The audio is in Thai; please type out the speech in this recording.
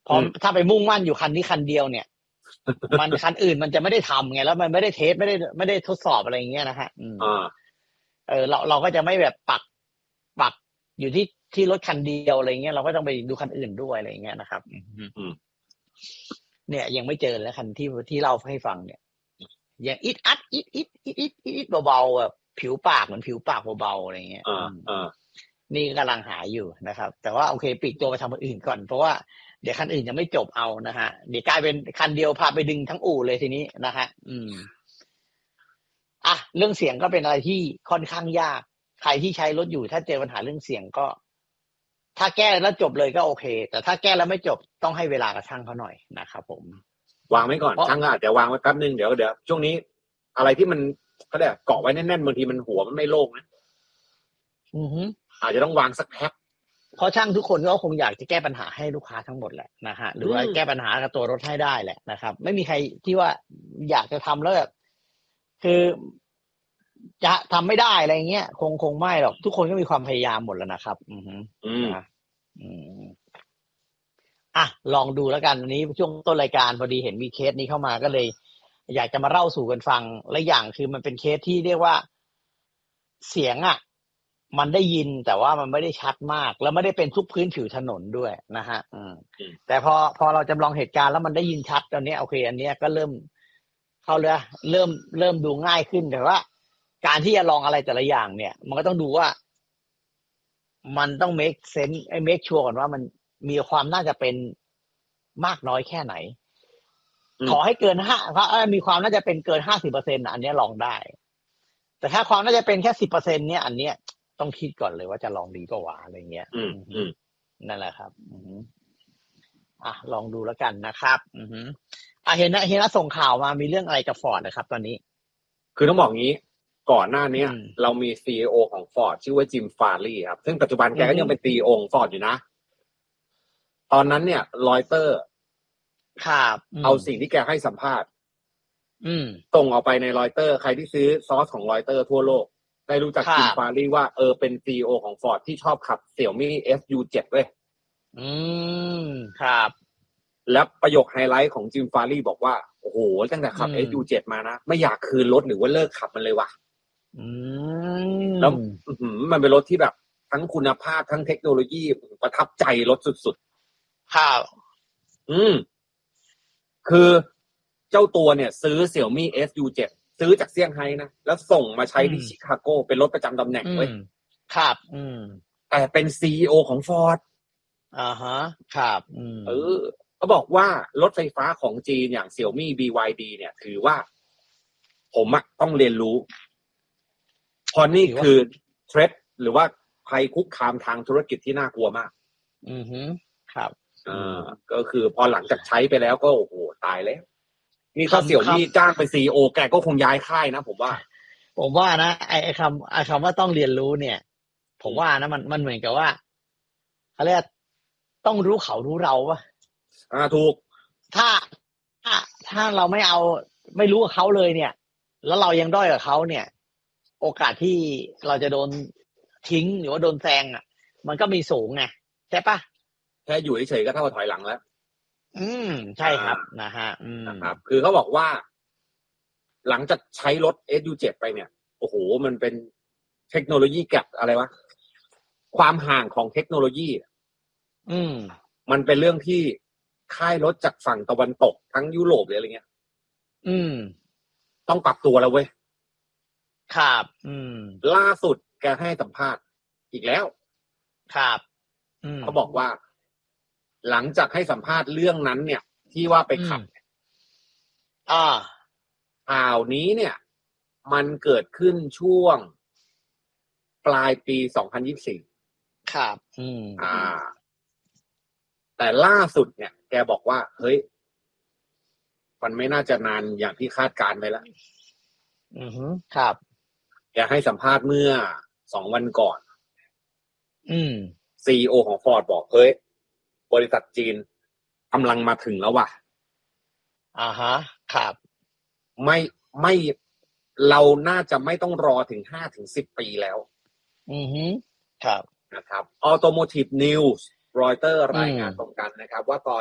พอถ้าไปมุ่งมั่นอยู่คันนี้คันเดียวเนี่ย มันคันอื่นมันจะไม่ได้ทำไงแล้วมันไม่ได้เทสไม่ได้ทดสอบอะไรอย่างเงี้ยนะฮะเราก็จะไม่แบบปักอยู่ที่รถคันเดียวอะไรเงี้ยเราก็ต้องไปดูคันอื่นด้วยอะไรเงี้ยนะครับเนี่ยยังไม่เจอแล้วคันที่เล่าให้ฟังเนี่ยอย่างอิดเบาๆแบบผิวปากเหมือนผิวปากเบาๆอะไรเงี้ยนี่กำลังหาอยู่นะครับแต่ว่าโอเคปลีกตัวไปทำคันอื่นก่อนเพราะว่าเดี๋ยวคันอื่นยังไม่จบเอานะฮะเดี๋ยวกลายเป็นคันเดียวพาไปดึงทั้งอู่เลยทีนี้นะฮะเรื่องเสียงก็เป็นอะไรที่ค่อนข้างยากใครที่ใช้รถอยู่ถ้าเจอปัญหาเรื่องเสียงก็ถ้าแก้แล้วจบเลยก็โอเคแต่ถ้าแก้แล้วไม่จบต้องให้เวลากับช่างเขาหน่อยนะครับผมวางไว้ก่อนช่างอาจจะวางไว้แป๊บนึงเดี๋ยวช่วงนี้อะไรที่มันเขาเรียกเกาะไว้แน่นๆบางทีมันหัวมันไม่โล่งนะอาจจะต้องวางสักแป๊บเพราะช่างทุกคนก็คงอยากจะแก้ปัญหาให้ลูกค้าทั้งหมดแหละนะฮะหรือว่าแก้ปัญหากับตัวรถให้ได้แหละนะครับไม่มีใครที่ว่าอยากจะทำแล้วแบบคือจะทำไม่ได้อะไรเงี้ยคงไม่หรอกทุกคนก็มีความพยายามหมดแล้วนะครับลองดูแล้วกันวันนี้ช่วงต้นรายการพอดีเห็นมีเคสนี้เข้ามาก็เลยอยากจะมาเล่าสู่กันฟังและอย่างคือมันเป็นเคสที่เรียกว่าเสียงมันได้ยินแต่ว่ามันไม่ได้ชัดมากแล้วไม่ได้เป็นทุกพื้นผิวถนนด้วยนะฮะแต่พอเราจำลองเหตุการณ์แล้วมันได้ยินชัดตอนนี้โอเคอันนี้ก็เริ่มดูง่ายขึ้นแต่ว่าการที่จะลองอะไรแต่ละอย่างเนี่ยมันก็ต้องดูว่ามันต้อง make sense make sure ก่อนว่ามันมีความน่าจะเป็นมากน้อยแค่ไหนขอให้เกินมีความน่าจะเป็นเกิน 50% อันนี้ลองได้แต่ถ้าความน่าจะเป็นแค่ 10% เนี่ยอันเนี้ยต้องคิดก่อนเลยว่าจะลองดีก็ว่าอะไรเงี้ยนั่นแหละครับลองดูแล้วกันนะครับเห็นนะส่งข่าวมามีเรื่องอะไรกับฟอร์ดนะครับตอนนี้คือต้องบอกงี้ก่อนหน้านี้เรามี CEO ของ Ford ชื่อว่าจิมฟาร์ลีครับซึ่งปัจจุบันแกก็ยังเป็น CEO ของ Ford อยู่นะตอนนั้นเนี่ยรอยเตอร์เอาสิ่งที่แกให้สัมภาษณ์ส่งออกไปในรอยเตอร์ใครที่ซื้อซอสของรอยเตอร์ทั่วโลกได้รู้จักจิมฟาร์ลีว่าเป็น CEO ของ Ford ที่ชอบขับ Xiaomi SU7 เว้ยครับและประโยคไฮไลท์ของจิมฟาร์ลีบอกว่าโอ้โหตั้งแต่ขับ SU7 มานะไม่อยากคืนรถหรือว่าเลิกขับมันเลยว่ะแล้วมันเป็นรถที่แบบทั้งคุณภาพทั้งเทคโนโลยีประทับใจรถสุดๆครับคือเจ้าตัวเนี่ยซื้อ Xiaomi SU7 ซื้อจากเซี่ยงไฮ้นะแล้วส่งมาใช้ที่ชิคาโกเป็นรถประจำตำแหน่งเว้ยครับแต่เป็น CEO ของ Ford ครับเขาบอกว่ารถไฟฟ้าของจีนอย่าง Xiaomi BYD เนี่ยถือว่าผมต้องเรียนรู้พอนี่คือเทรดหรือว่าภัยคุกคามทางธุรกิจที่น่ากลัวมากครับก็คือพอหลังจากใช้ไปแล้วก็โอ้โหตายแล้วนี่ถ้าXiaomiจ้างเป็น CEO แกก็คงย้ายค่ายนะผมว่านะไอ้คำว่าต้องเรียนรู้เนี่ยผมว่านะมันเหมือนกับว่าเขาเรียกต้องรู้เขารู้เราป่ะถูกถ้าเราไม่รู้กับเขาเลยเนี่ยแล้วเรายังด้อยกับเขาเนี่ยโอกาสที่เราจะโดนทิ้งหรือว่าโดนแซงมันก็มีสูงไงใช่ปะแค่อยู่เฉยๆก็เท่ากับถอยหลังแล้วใช่ครับนะฮะนะครับคือเขาบอกว่าหลังจากใช้รถ SU7 ไปเนี่ยโอ้โหมันเป็นเทคโนโลยีแกปอะไรวะความห่างของเทคโนโลยีมันเป็นเรื่องที่ค่ายรถจากฝั่งตะวันตกทั้งยุโรปหรืออะไรเงี้ยต้องปรับตัวแล้วเว้ยครับล่าสุดแกให้สัมภาษณ์อีกแล้วครับเขาบอกว่าหลังจากให้สัมภาษณ์เรื่องนั้นเนี่ยที่ว่าไปขับข่าวนี้เนี่ยมันเกิดขึ้นช่วงปลายปี2024 ครับแต่ล่าสุดเนี่ยแกบอกว่าเฮ้ยมันไม่น่าจะนานอย่างที่คาดการไปแล้วครับแกให้สัมภาษณ์เมื่อ2 วันก่อนCEO ของ Ford บอกเฮ้ยบริษัทจีนกำลังมาถึงแล้วว่ะครับไม่เราน่าจะไม่ต้องรอถึง 5-10 ปีแล้วครับนะครับ Automotive News Reuters รายงานตรงกันนะครับว่าตอน